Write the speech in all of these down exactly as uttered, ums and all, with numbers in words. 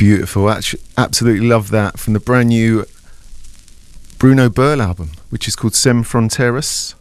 Beautiful. Actually, absolutely love that from the brand new Bruno Burl album, which is called Sem Fronteiras.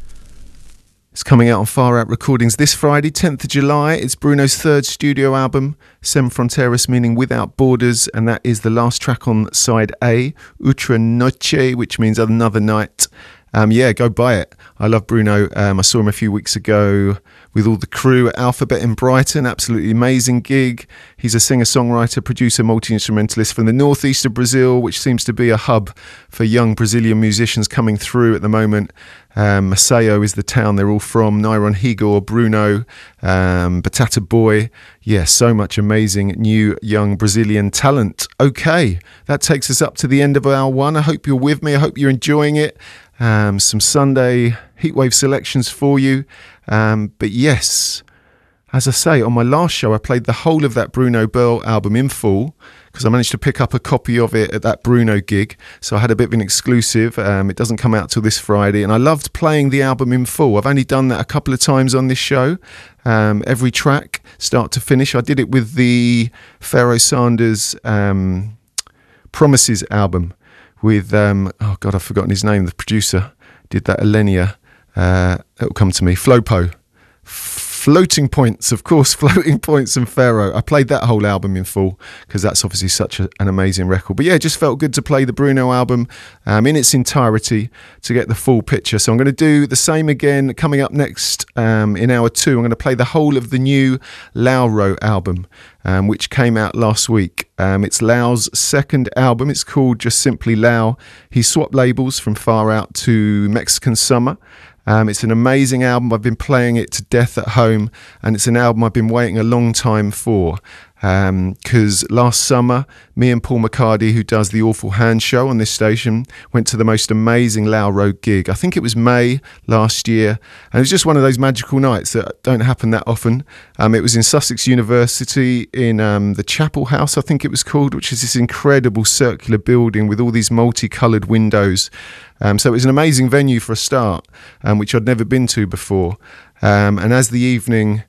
It's coming out on Far Out Recordings this Friday, tenth of July. It's Bruno's third studio album, Sem Fronteiras, meaning without borders, and that is the last track on side A, Outra Noche, which means another night. Um, yeah, go buy it. I love Bruno. Um, I saw him a few weeks ago with all the crew at Alphabet in Brighton. Absolutely amazing gig. He's a singer-songwriter, producer, multi-instrumentalist from the northeast of Brazil, which seems to be a hub for young Brazilian musicians coming through at the moment. Um, Maceió is the town they're all from. Nyron Higor, Bruno, um, Batata Boy. Yeah, so much amazing new young Brazilian talent. Okay, that takes us up to the end of hour one. I hope you're with me. I hope you're enjoying it. Um, some Sunday heatwave selections for you. Um, but yes, as I say, on my last show, I played the whole of that Bruno Burl album in full because I managed to pick up a copy of it at that Bruno gig. So I had a bit of an exclusive. Um, it doesn't come out till this Friday. And I loved playing the album in full. I've only done that a couple of times on this show. Um, every track, start to finish. I did it with the Pharoah Sanders um, Promises album. With, um, oh God, I've forgotten his name, the producer, did that Elenia, uh, it'll come to me, Flopo, Floating Points, of course, Floating Points and Pharoah. I played that whole album in full because that's obviously such a, an amazing record. But yeah, it just felt good to play the Bruno album um, in its entirety to get the full picture. So I'm going to do the same again coming up next um, in hour two. I'm going to play the whole of the new Lauro album, um, which came out last week. Um, it's Lau's second album. It's called just simply Lau. He swapped labels from Far Out to Mexican Summer. Um, it's an amazing album. I've been playing it to death at home, and it's an album I've been waiting a long time for. Because um, last summer, me and Paul McCarty, who does the Awful Hand show on this station, went to the most amazing Lauro gig. I think it was May last year, and it was just one of those magical nights that don't happen that often. Um, it was in Sussex University in um, the Chapel House, I think it was called, which is this incredible circular building with all these multicoloured windows. Um, so it was an amazing venue for a start, um, which I'd never been to before. Um, and as the evening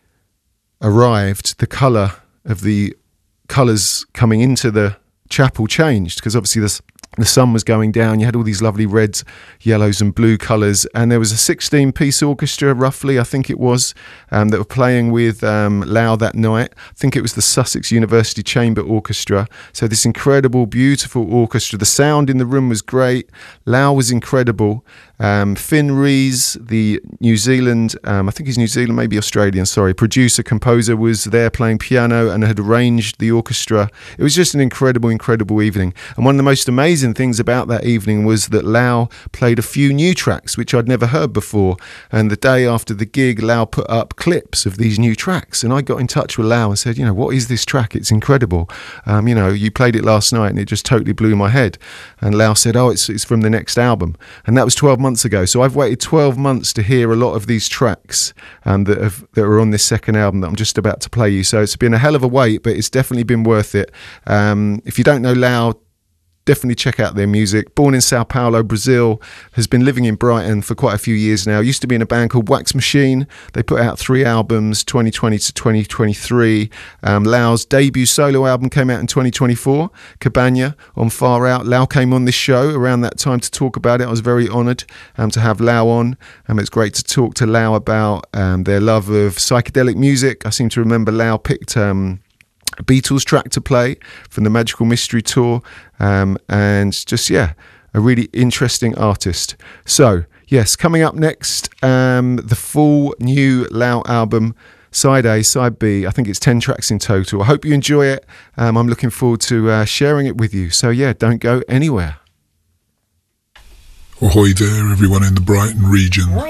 arrived, the colour of the colours coming into the chapel changed because obviously the, the sun was going down. You had all these lovely reds, yellows and blue colours, and there was a sixteen-piece orchestra, roughly, I think it was, um, that were playing with um, Lau that night. I think it was the Sussex University Chamber Orchestra. So this incredible, beautiful orchestra. The sound in the room was great. Lau was incredible. Um, Finn Rees, the New Zealand, um, I think he's New Zealand, maybe Australian, sorry, producer, composer, was there playing piano and had arranged the orchestra. It was just an incredible, incredible evening. And one of the most amazing things about that evening was that Lau played a few new tracks, which I'd never heard before. And the day after the gig, Lau put up clips of these new tracks. And I got in touch with Lau and said, you know, what is this track? It's incredible. Um, you know, you played it last night and it just totally blew my head. And Lau said, oh, it's, it's from the next album. And that was twelve months ago. So I've waited twelve months to hear a lot of these tracks um, that have, that are on this second album that I'm just about to play you. So it's been a hell of a wait, but it's definitely been worth it. Um, if you don't know Lau, definitely check out their music. Born in Sao Paulo, Brazil, has been living in Brighton for quite a few years now. Used to be in a band called Wax Machine. They put out three albums, twenty twenty to twenty twenty-three. Um, Lau's debut solo album came out in twenty twenty-four, Cabana on Far Out. Lau came on this show around that time to talk about it. I was very honoured um, to have Lau on. Um, it's great to talk to Lau about um, their love of psychedelic music. I seem to remember Lau picked Um, a Beatles track to play from the Magical Mystery Tour, um, and just, yeah, a really interesting artist. So, yes, coming up next, um, the full new Lau album, Side A, Side B. I think it's ten tracks in total. I hope you enjoy it. Um, I'm looking forward to uh, sharing it with you. So, yeah, don't go anywhere. Ahoy there, everyone in the Brighton region.